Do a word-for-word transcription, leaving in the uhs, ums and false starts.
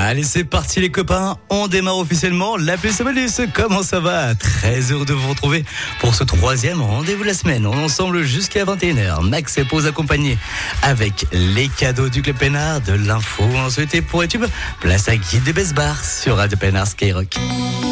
Allez, c'est parti les copains, on démarre officiellement la Plus Bonus. Comment ça va? Très heureux de vous retrouver pour ce troisième rendez-vous de la semaine. On est ensemble jusqu'à vingt et une heures. Max et Pause accompagné avec les cadeaux du Club Pénard, de l'info ensuite et pour YouTube, place à Guide des Best Bars sur Radio Pénard Skyrock.